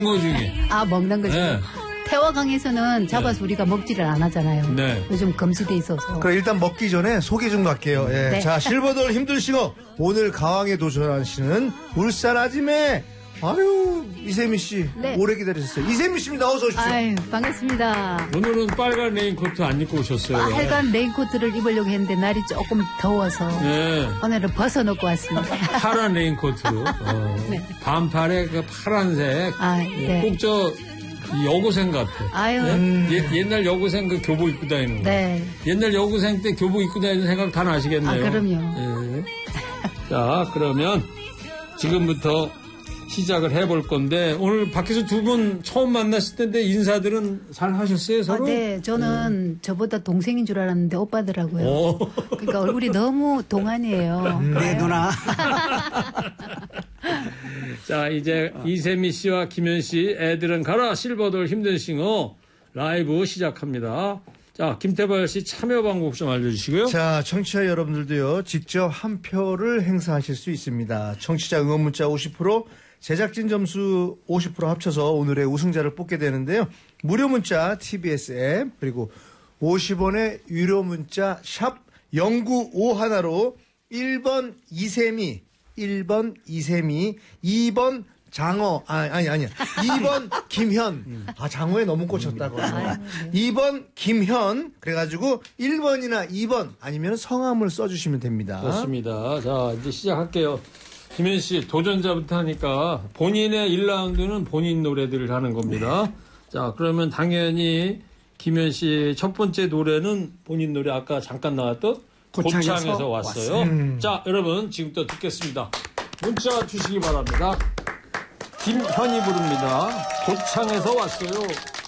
거 중에. 아, 먹는 거죠. 네. 태화강에서는 잡아서 우리가 먹지를 안 하잖아요. 네. 요즘 금지돼 있어서. 그럼 일단 먹기 전에 소개 좀 갈게요. 예. 네. 자, 실버돌 힘들싱어. 오늘 가왕에 도전하시는 울산 아지매. 아유, 이세미 씨. 네. 오래 기다리셨어요. 이세미 씨입니다. 어서 오십시오. 아유, 반갑습니다. 오늘은 빨간 레인코트 안 입고 오셨어요. 빨간 레인코트를 입으려고 했는데 날이 조금 더워서 네. 오늘은 벗어놓고 왔습니다. 파란 레인코트. 네. 반팔에 그 파란색. 아, 네. 꼭 저 여고생 같아. 아유. 옛날 여고생 그 교복 입고 다니는 거. 네. 옛날 여고생 때 교복 입고 다니는 생각 다 나시겠네요. 아, 그럼요. 예. 자, 그러면 지금부터 시작을 해볼 건데 오늘 밖에서 두 분 처음 만났을 텐데 인사들은 잘 하셨어요, 서로? 네, 저는 저보다 동생인 줄 알았는데 오빠더라고요. 오. 그러니까 얼굴이 너무 동안이에요. 네, 누나. 자, 이제 이세미 씨와 김현 씨 애들은 가라 실버돌 힘든 싱어 라이브 시작합니다. 자, 김태발 씨 참여 방법 좀 알려주시고요. 자, 청취자 여러분들도요, 직접 한 표를 행사하실 수 있습니다. 청취자 응원 문자 50%, 제작진 점수 50% 합쳐서 오늘의 우승자를 뽑게 되는데요. 무료 문자 TBS 앱, 그리고 50원의 유료 문자 샵 0951로 1번 이세미, 1번 이세미, 2번 장어, 아니야. 2번 김현. 아, 장어에 너무 꽂혔다고. 2번 김현. 그래가지고 1번이나 2번 아니면 성함을 써주시면 됩니다. 그렇습니다. 자, 이제 시작할게요. 김현 씨, 도전자부터 하니까 본인의 1라운드는 본인 노래들을 하는 겁니다. 자, 그러면 당연히 김현 씨 첫 번째 노래는 본인 노래 아까 잠깐 나왔던 고창에서 왔어요. 자, 여러분 지금부터 듣겠습니다. 문자 주시기 바랍니다. 김현이 부릅니다. 고창에서 왔어요.